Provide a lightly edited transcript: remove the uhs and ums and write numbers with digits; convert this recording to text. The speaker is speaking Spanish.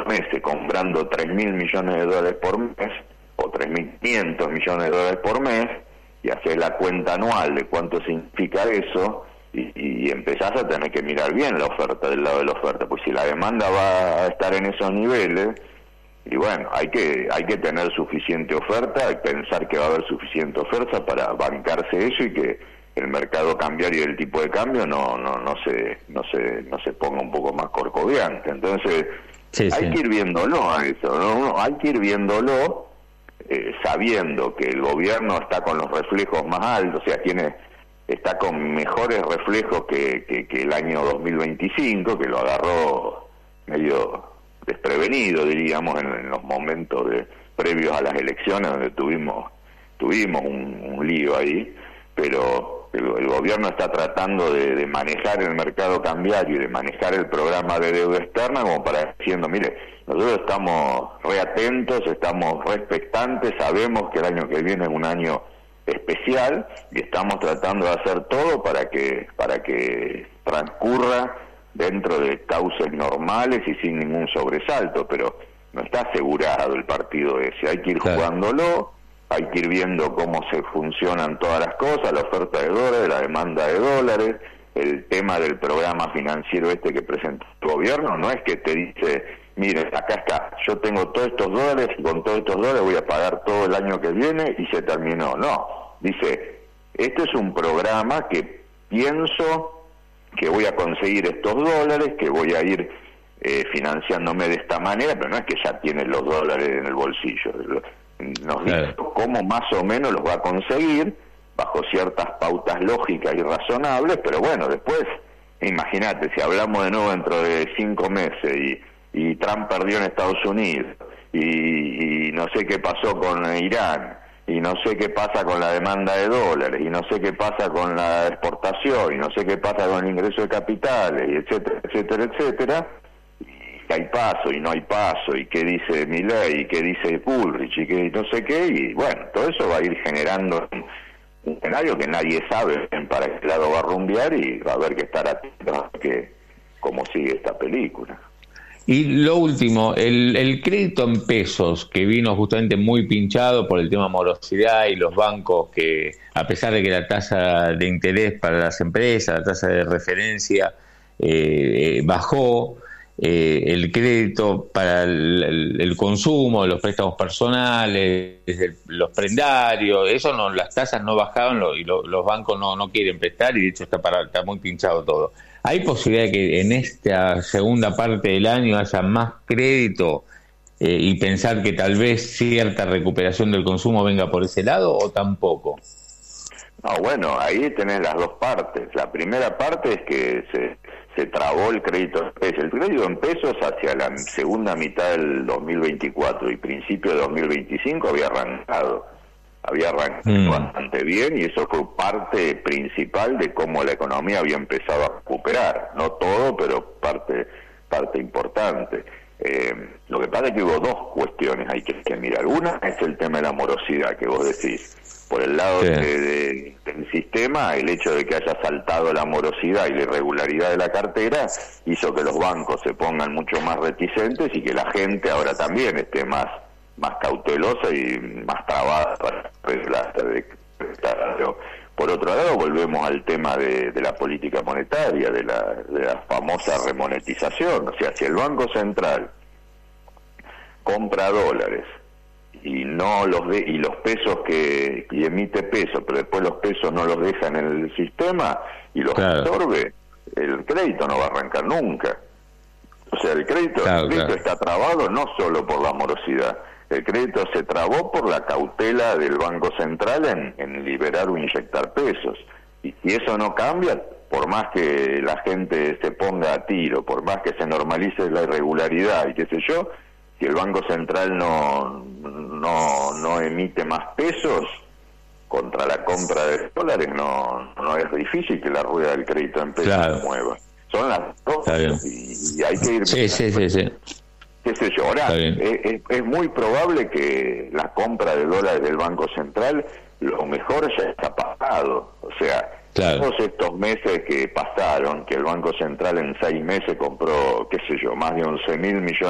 meses comprando 3.000 millones de dólares por mes, o 3.500 millones de dólares por mes, y haces la cuenta anual de cuánto significa eso, y empezás a tener que mirar bien la oferta, del lado de la oferta, pues si la demanda va a estar en esos niveles, y bueno, hay que tener suficiente oferta y pensar que va a haber suficiente oferta para bancarse eso y que el mercado cambiario y el tipo de cambio no se ponga un poco más corcoviante. Entonces hay que ir viéndolo a eso, ¿no? Hay que ir viéndolo sabiendo que el gobierno está con los reflejos más altos, o sea, está con mejores reflejos que el año 2025, que lo agarró medio desprevenido, diríamos, en los momentos previos a las elecciones, donde tuvimos un lío ahí, pero el gobierno está tratando de manejar el mercado cambiario y de manejar el programa de deuda externa como para diciendo, mire, nosotros estamos reatentos, estamos expectantes, sabemos que el año que viene es un año especial y estamos tratando de hacer todo para que transcurra dentro de cauces normales y sin ningún sobresalto, pero no está asegurado el partido ese, hay que ir jugándolo, hay que ir viendo cómo se funcionan todas las cosas, la oferta de dólares, la demanda de dólares, el tema del programa financiero que presenta el gobierno, no es que te dice, mire, acá está, yo tengo todos estos dólares y con todos estos dólares voy a pagar todo el año que viene y se terminó, no, dice, este es un programa que pienso que voy a conseguir estos dólares, que voy a ir financiándome de esta manera, pero no es que ya tiene los dólares en el bolsillo. Nos dice cómo más o menos los va a conseguir, bajo ciertas pautas lógicas y razonables, pero bueno, después, imagínate, si hablamos de nuevo dentro de 5 meses y Trump perdió en Estados Unidos, y no sé qué pasó con Irán, y no sé qué pasa con la demanda de dólares, y no sé qué pasa con la exportación, y no sé qué pasa con el ingreso de capitales, y etcétera, etcétera, etcétera, y hay paso, y no hay paso, y qué dice Milei, y qué dice Bullrich, y qué no sé qué, y bueno, todo eso va a ir generando un escenario que nadie sabe para qué lado va a rumbear, y va a haber que estar atento a cómo sigue esta película. Y lo último, el crédito en pesos, que vino justamente muy pinchado por el tema morosidad y los bancos que, a pesar de que la tasa de interés para las empresas, la tasa de referencia bajó, el crédito para el consumo, los préstamos personales, los prendarios, eso no, las tasas no bajaron y los bancos no quieren prestar y de hecho está muy pinchado todo. ¿Hay posibilidad de que en esta segunda parte del año haya más crédito y pensar que tal vez cierta recuperación del consumo venga por ese lado o tampoco? No, bueno, ahí tenés las dos partes. La primera parte es que se trabó el crédito en pesos. El crédito en pesos hacia la segunda mitad del 2024 y principio de 2025 había arrancado bastante bien, y eso fue parte principal de cómo la economía había empezado a recuperar, no todo, pero parte importante. Lo que pasa es que hubo dos cuestiones hay que mirar. Una es el tema de la morosidad que vos decís. Por el lado del sistema, el hecho de que haya saltado la morosidad y la irregularidad de la cartera hizo que los bancos se pongan mucho más reticentes y que la gente ahora también esté más cautelosa y más trabada para por otro lado, volvemos al tema de la política monetaria, de la famosa remonetización. O sea, si el Banco Central compra dólares y los pesos y emite pesos, pero después los pesos no los deja en el sistema y los absorbe, el crédito no va a arrancar nunca. O sea, el crédito está trabado no solo por la morosidad. El crédito se trabó por la cautela del Banco Central en liberar o inyectar pesos. Y si eso no cambia, por más que la gente se ponga a tiro, por más que se normalice la irregularidad y qué sé yo, si el Banco Central no emite más pesos contra la compra de dólares, no es difícil que la rueda del crédito en pesos se mueva. Son las cosas y hay que ir... Sí. qué sé yo, ahora es muy probable que la compra de dólares del Banco Central lo mejor ya está pagado, o sea, todos estos meses que pasaron, que el Banco Central en 6 meses compró, qué sé yo, más de 11.000 millones